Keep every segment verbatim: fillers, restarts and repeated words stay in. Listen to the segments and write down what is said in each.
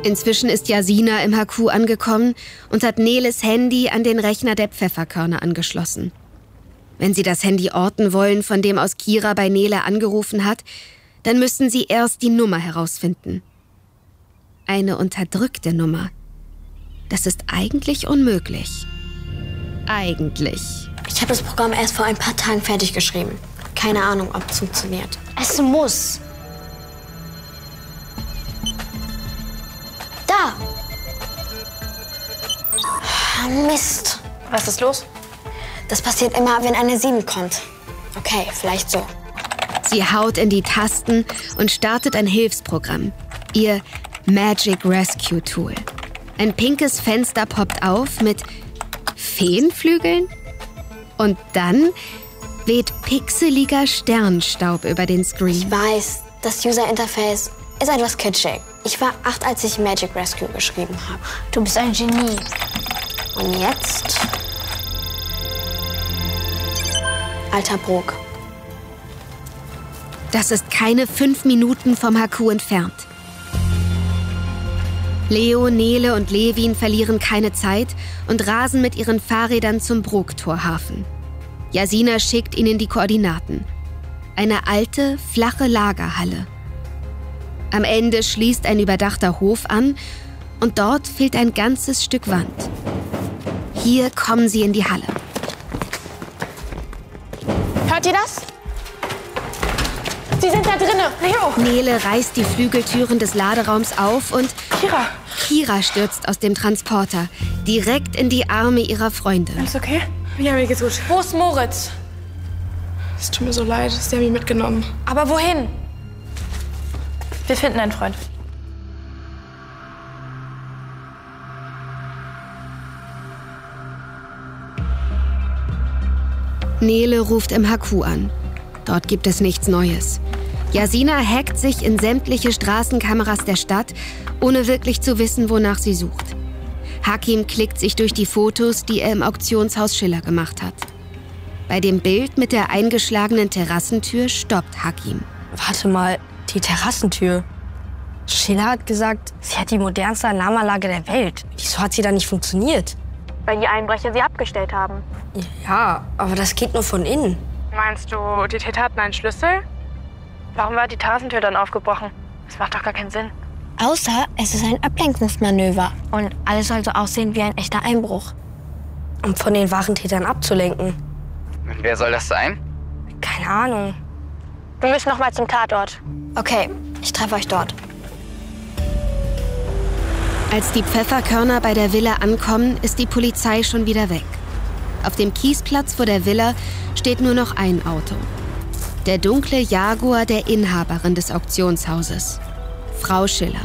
Inzwischen ist Yasina im H Q angekommen und hat Neles Handy an den Rechner der Pfefferkörner angeschlossen. Wenn sie das Handy orten wollen, von dem aus Kira bei Nele angerufen hat, dann müssten sie erst die Nummer herausfinden. Eine unterdrückte Nummer. Das ist eigentlich unmöglich. Eigentlich. Ich habe das Programm erst vor ein paar Tagen fertig geschrieben. Keine Ahnung, ob es funktioniert. Es muss. Da! Mist. Was ist los? Das passiert immer, wenn eine sieben kommt. Okay, vielleicht so. Sie haut in die Tasten und startet ein Hilfsprogramm. Ihr Magic Rescue Tool. Ein pinkes Fenster poppt auf mit Feenflügeln. Und dann weht pixeliger Sternstaub über den Screen. Ich weiß, das User-Interface ist etwas kitschig. Ich war acht, als ich Magic Rescue geschrieben habe. Du bist ein Genie. Und jetzt? Alter Brok. Das ist keine fünf Minuten vom H Q entfernt. Leo, Nele und Levin verlieren keine Zeit und rasen mit ihren Fahrrädern zum Broktorhafen. Yasina schickt ihnen die Koordinaten. Eine alte, flache Lagerhalle. Am Ende schließt ein überdachter Hof an und dort fehlt ein ganzes Stück Wand. Hier kommen sie in die Halle. Hört ihr das? Sie sind da drinnen. Leo! Nele reißt die Flügeltüren des Laderaums auf und Kira! Kira stürzt aus dem Transporter, direkt in die Arme ihrer Freundin. Alles okay? Ja, mir geht's gut. Wo ist Moritz? Es tut mir so leid, sie haben ihn mitgenommen. Aber wohin? Wir finden einen Freund. Nele ruft im H Q an. Dort gibt es nichts Neues. Yasina hackt sich in sämtliche Straßenkameras der Stadt, ohne wirklich zu wissen, wonach sie sucht. Hakim klickt sich durch die Fotos, die er im Auktionshaus Schiller gemacht hat. Bei dem Bild mit der eingeschlagenen Terrassentür stoppt Hakim. Warte mal, die Terrassentür. Schiller hat gesagt, sie hat die modernste Alarmanlage der Welt. Wieso hat sie da nicht funktioniert? Weil die Einbrecher sie abgestellt haben. Ja, aber das geht nur von innen. Meinst du, die Täter hatten einen Schlüssel? Warum war die Terrassentür dann aufgebrochen? Das macht doch gar keinen Sinn. Außer es ist ein Ablenkungsmanöver. Und alles soll so aussehen wie ein echter Einbruch. Um von den wahren Tätern abzulenken. Und wer soll das sein? Keine Ahnung. Wir müssen noch mal zum Tatort. Okay, ich treffe euch dort. Als die Pfefferkörner bei der Villa ankommen, ist die Polizei schon wieder weg. Auf dem Kiesplatz vor der Villa steht nur noch ein Auto. Der dunkle Jaguar der Inhaberin des Auktionshauses, Frau Schiller.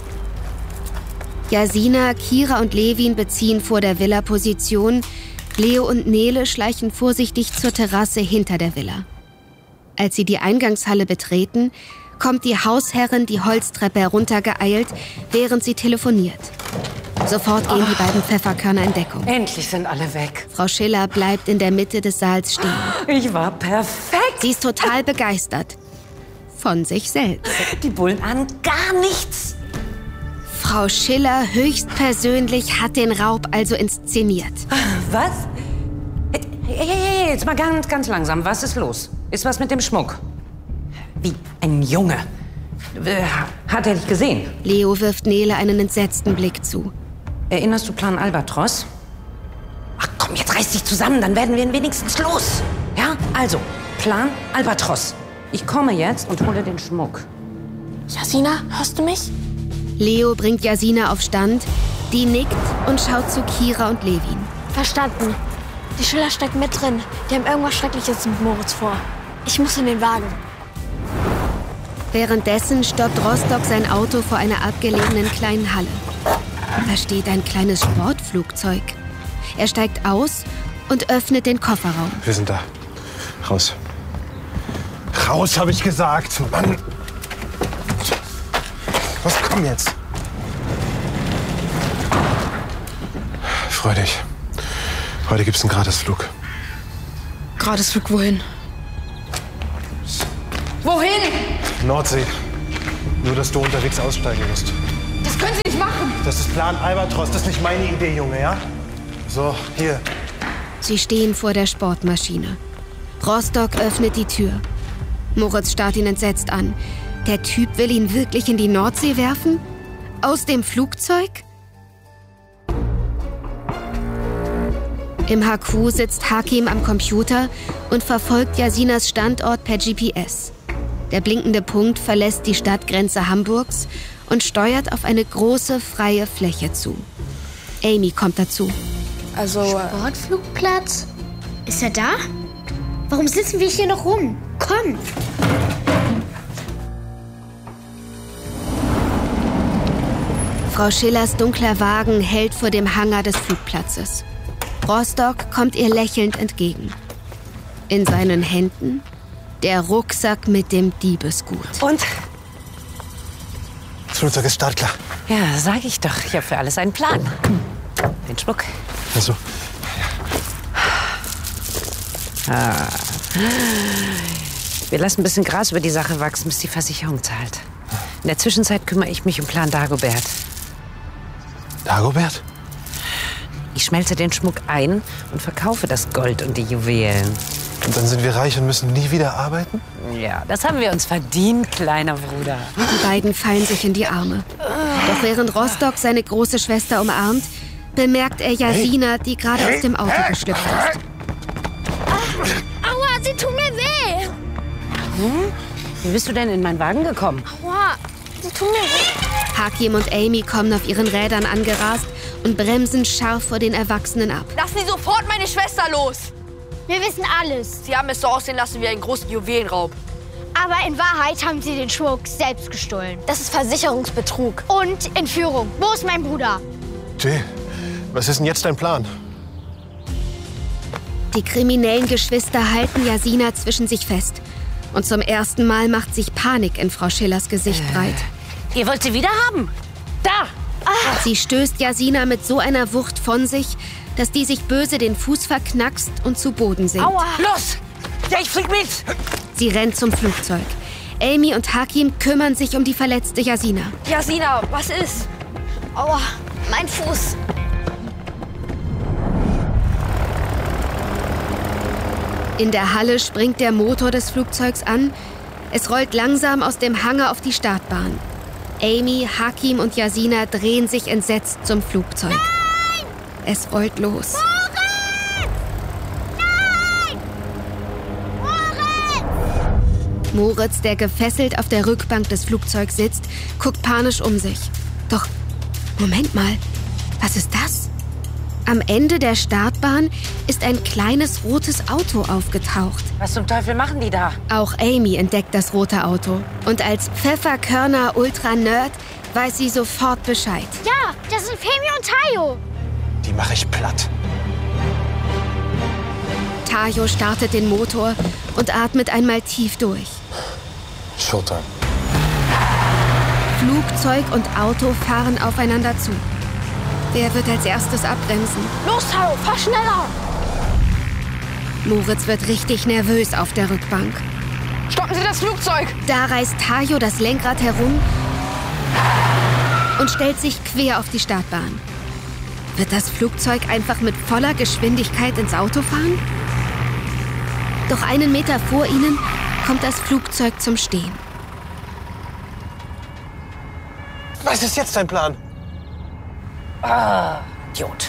Yasina, Kira und Levin beziehen vor der Villa Position. Leo und Nele schleichen vorsichtig zur Terrasse hinter der Villa. Als sie die Eingangshalle betreten, kommt die Hausherrin die Holztreppe heruntergeeilt, während sie telefoniert. Sofort gehen die beiden Pfefferkörner in Deckung. Endlich sind alle weg. Frau Schiller bleibt in der Mitte des Saals stehen. Ich war perfekt. Sie ist total begeistert. Von sich selbst. Die Bullen ahnen gar nichts. Frau Schiller höchstpersönlich hat den Raub also inszeniert. Was? Hey, hey, hey, jetzt mal ganz, ganz langsam. Was ist los? Ist was mit dem Schmuck? Wie ein Junge. Hat er dich gesehen? Leo wirft Nele einen entsetzten Blick zu. Erinnerst du Plan Albatros? Ach komm, jetzt reiß dich zusammen, dann werden wir wenigstens los. Ja, also, Plan Albatros. Ich komme jetzt und hole den Schmuck. Yasina, hörst du mich? Leo bringt Yasina auf Stand. Die nickt und schaut zu Kira und Levin. Verstanden. Die Schiller steckt mit drin. Die haben irgendwas Schreckliches mit Moritz vor. Ich muss in den Wagen. Währenddessen stoppt Rostock sein Auto vor einer abgelegenen kleinen Halle. Da steht ein kleines Sportflugzeug. Er steigt aus und öffnet den Kofferraum. Wir sind da. Raus. Raus, habe ich gesagt. Mann. Was, komm jetzt. Freu dich. Heute gibt's einen Gratisflug. Gratisflug wohin? Wohin? Nordsee. Nur, dass du unterwegs aussteigen musst. Das können Sie nicht machen! Das ist Plan Albatros, das ist nicht meine Idee, Junge, ja? So, hier. Sie stehen vor der Sportmaschine. Rostock öffnet die Tür. Moritz starrt ihn entsetzt an. Der Typ will ihn wirklich in die Nordsee werfen? Aus dem Flugzeug? Im H Q sitzt Hakim am Computer und verfolgt Yasinas Standort per G P S. Der blinkende Punkt verlässt die Stadtgrenze Hamburgs und steuert auf eine große, freie Fläche zu. Amy kommt dazu. Also, äh, Sportflugplatz? Ist er da? Warum sitzen wir hier noch rum? Komm! Frau Schillers dunkler Wagen hält vor dem Hangar des Flugplatzes. Rostock kommt ihr lächelnd entgegen. In seinen Händen der Rucksack mit dem Diebesgut. Und? Das Flugzeug ist startklar. Ja, sag ich doch. Ich habe für alles einen Plan. Den Schmuck. Also, Ah. Wir lassen ein bisschen Gras über die Sache wachsen, bis die Versicherung zahlt. In der Zwischenzeit kümmere ich mich um Plan Dagobert. Dagobert? Ich schmelze den Schmuck ein und verkaufe das Gold und die Juwelen. Und dann sind wir reich und müssen nie wieder arbeiten? Ja, das haben wir uns verdient, kleiner Bruder. Die beiden fallen sich in die Arme. Doch während Rostock seine große Schwester umarmt, bemerkt er Yasina, die gerade aus dem Auto geschlüpft ist. Aua, sie tut mir weh! Hm? Wie bist du denn in meinen Wagen gekommen? Aua, sie tut mir weh. Hakim und Amy kommen auf ihren Rädern angerast und bremsen scharf vor den Erwachsenen ab. Lassen Sie sofort meine Schwester los! Wir wissen alles. Sie haben es so aussehen lassen wie einen großen Juwelenraub. Aber in Wahrheit haben sie den Schmuck selbst gestohlen. Das ist Versicherungsbetrug. Und Entführung. Wo ist mein Bruder? Jay, was ist denn jetzt dein Plan? Die kriminellen Geschwister halten Yasina zwischen sich fest. Und zum ersten Mal macht sich Panik in Frau Schillers Gesicht breit. Ihr wollt sie wieder haben? Da! Sie stößt Yasina mit so einer Wucht von sich, dass die sich böse den Fuß verknackst und zu Boden sinkt. Aua! Los! Ja, ich flieg mit! Sie rennt zum Flugzeug. Amy und Hakim kümmern sich um die verletzte Yasina. Yasina, was ist? Aua, mein Fuß. In der Halle springt der Motor des Flugzeugs an. Es rollt langsam aus dem Hangar auf die Startbahn. Amy, Hakim und Yasina drehen sich entsetzt zum Flugzeug. Nein! Es rollt los. Moritz! Nein! Moritz! Moritz, der gefesselt auf der Rückbank des Flugzeugs sitzt, guckt panisch um sich. Doch, Moment mal, was ist das? Am Ende der Startbahn ist ein kleines rotes Auto aufgetaucht. Was zum Teufel machen die da? Auch Amy entdeckt das rote Auto. Und als Pfefferkörner-Ultra-Nerd weiß sie sofort Bescheid. Ja, das sind Femi und Tayo. Die mache ich platt. Tayo startet den Motor und atmet einmal tief durch. Showtime. Flugzeug und Auto fahren aufeinander zu. Wer wird als erstes abbremsen? Los, Tayo, fahr schneller. Moritz wird richtig nervös auf der Rückbank. Stoppen Sie das Flugzeug! Da reißt Tayo das Lenkrad herum und stellt sich quer auf die Startbahn. Wird das Flugzeug einfach mit voller Geschwindigkeit ins Auto fahren? Doch einen Meter vor ihnen kommt das Flugzeug zum Stehen. Was ist jetzt dein Plan? Ah, Idiot.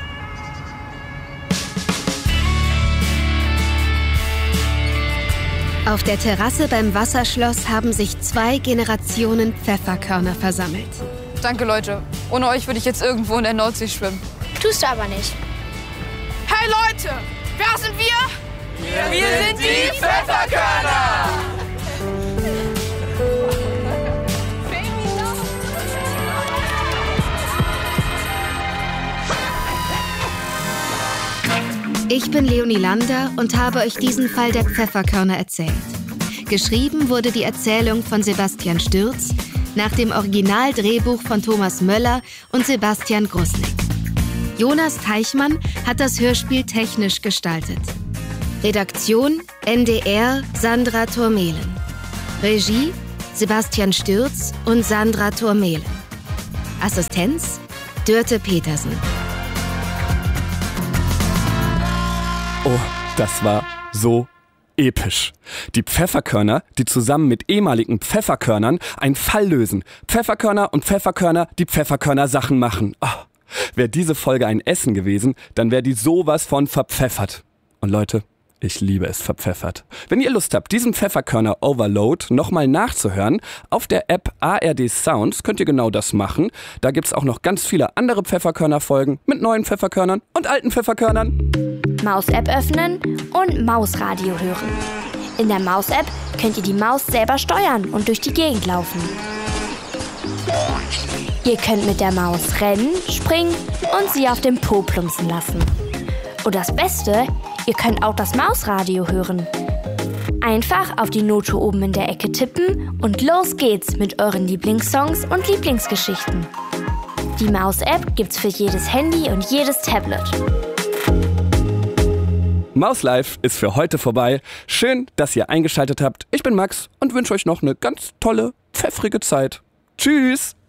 Auf der Terrasse beim Wasserschloss haben sich zwei Generationen Pfefferkörner versammelt. Danke, Leute. Ohne euch würde ich jetzt irgendwo in der Nordsee schwimmen. Tust du aber nicht. Hey, Leute! Wer sind wir? Wir, wir sind die Pfefferkörner! Ich bin Leonie Lander und habe euch diesen Fall der Pfefferkörner erzählt. Geschrieben wurde die Erzählung von Sebastian Stürz nach dem Originaldrehbuch von Thomas Möller und Sebastian Grusnick. Jonas Teichmann hat das Hörspiel technisch gestaltet. Redaktion N D R Sandra Turmelen. Regie Sebastian Stürz und Sandra Turmelen. Assistenz Dörte Petersen. Oh, das war so episch. Die Pfefferkörner, die zusammen mit ehemaligen Pfefferkörnern einen Fall lösen. Pfefferkörner und Pfefferkörner, die Pfefferkörner Sachen machen. Oh, wäre diese Folge ein Essen gewesen, dann wäre die sowas von verpfeffert. Und Leute, ich liebe es verpfeffert. Wenn ihr Lust habt, diesen Pfefferkörner Overload nochmal nachzuhören, auf der App A R D Sounds könnt ihr genau das machen. Da gibt's auch noch ganz viele andere Pfefferkörner-Folgen mit neuen Pfefferkörnern und alten Pfefferkörnern. Maus-App öffnen und Mausradio hören. In der Maus-App könnt ihr die Maus selber steuern und durch die Gegend laufen. Ihr könnt mit der Maus rennen, springen und sie auf dem Po plumpsen lassen. Und das Beste, ihr könnt auch das Mausradio hören. Einfach auf die Note oben in der Ecke tippen und los geht's mit euren Lieblingssongs und Lieblingsgeschichten. Die Maus-App gibt's für jedes Handy und jedes Tablet. Maus Live ist für heute vorbei. Schön, dass ihr eingeschaltet habt. Ich bin Max und wünsche euch noch eine ganz tolle, pfeffrige Zeit. Tschüss!